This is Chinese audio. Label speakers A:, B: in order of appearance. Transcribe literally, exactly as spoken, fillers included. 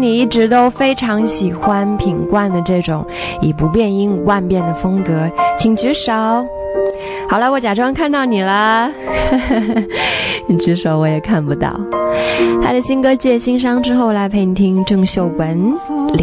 A: 你一直都非常喜欢品冠的这种以不变应万变的风格，请举手。好了，我假装看到你了你举手我也看不到。他的新歌《借心伤》之后，来陪你听郑秀文